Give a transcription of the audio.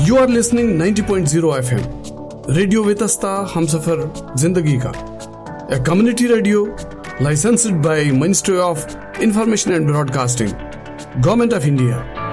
You are listening 90.0 FM, radio Vitasta Humsafar जिंदगी का, a community radio licensed by Ministry of Information and Broadcasting, Government of India.